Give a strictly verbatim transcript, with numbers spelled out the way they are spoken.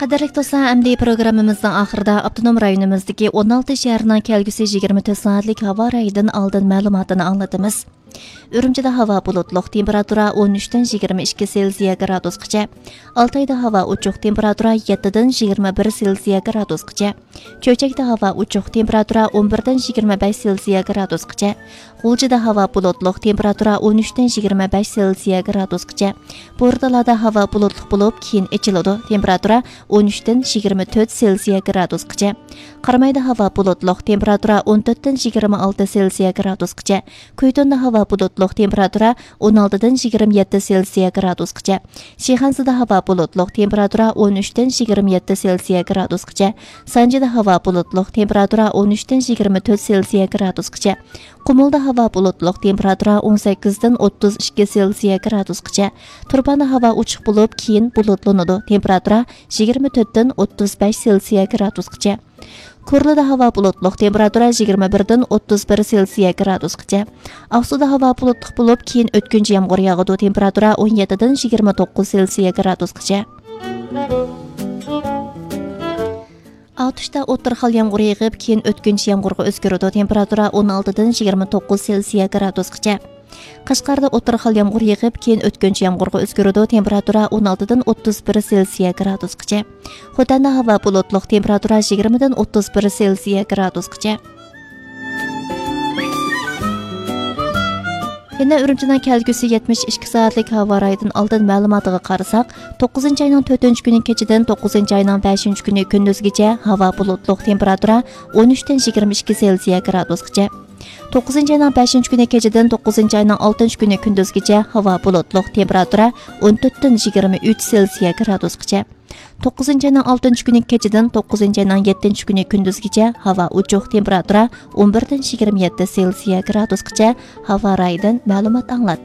Qadarlik dostlar, əmdi proqramımızın axırda Avtonom rayonimizdagi o'n olti şəhərinin kelgusi yigirma to'rt soatlik havo rayidan oldin ma'lumotini anglatamiz. Ürümchida havo bulutluq, temperatura o'n uch dan yigirma ikki Selsiya gradusgacha. Altayda havo ochiq, temperatura yetti dan yigirma bir Selsiya gradusgacha. Cho'chakda havo ochiq, temperatura o'n bir dan yigirma besh Selsiya gradusgacha. G'uljida havo bulutluq, temperatura o'n uch dan yigirma besh Selsiya gradusgacha. Bo'rdalarda havo bulutluq bo'lib, keyin ichiladi, temperatura o'n uch dan yigirma to'rt Selsiya gradusgacha. Qaramayda havo bulutluq, temperatura o'n to'rt dan yigirma olti Selsiya gradusgacha. Kuytonda havo bulutluq, temperatura o'n olti dan yigirma yetti Selsiya gradusgacha. Shixansida havo bulutluq, temperatura o'n uch dan yigirma yetti Selsiya gradusgacha. Sanjida havo bulutluq, temperatura o'n uch dan yigirma to'rt Selsiya gradusgacha. Qumulda havo bulutluq, temperatura o'n sakkiz dan o'ttiz ikki Selsiya gradusgacha. Turpanda havo ochiq bo'lib, keyin bulutlanadi, temperatura yigirma to'rt dan o'ttiz besh Selsiya gradusgacha. Kurlida havo bulutluq, temperatura yigirma bir dan o'ttiz bir Selsiya gradusgacha. Aqsuda havo bulutluq bo'lib, keyin o'tkinchi yomg'ir yog'adi, temperatura o'n yetti dan yigirma to'qqiz Selsiya gradusgacha. Алтышта o'ttir xil yomg'ir yog'ib, keyin o'tkinchi yomg'irga o'zgaradi, temperatura o'n olti dan yigirma to'qqiz Selsiya gradusgacha. Qashqarda o'ttir xil yomg'ir yog'ib, keyin o'tkinchi yomg'irga o'zgaradi, temperatura o'n olti dan o'ttiz bir Selsiya gradusgacha. Xotanda havo bulutluq, temperatura yigirma dan o'ttiz bir Selsiya gradusgacha. Yana Ürümchidan kelgusi yetmish ikki soatlik havo rayidan oldin ma'lumotiga qarasak, to'qqizinchi oyning to'rtinchi kuni kechadan to'qqizinchi oyning beshinchi kuni kunduzgacha havo bulutluq, temperatura o'n uch dan yigirma ikki Selsiya gradusgacha. to'qqizinchi oyning beshinchi kuni kechadan to'qqizinchi oyning oltinchi kuni kunduzgacha havo bulutluq, temperatura o'n to'rt dan yigirma uch Selsiya gradusgacha. to'qqizinchi oyning oltinchi kuni kechadan to'qqizinchi oyning yettinchi kuni kunduzgacha havo ochiq, temperatura o'n bir dan yigirma yetti Selsiya gradusgacha havo rayidan ma'lumot anglatdi.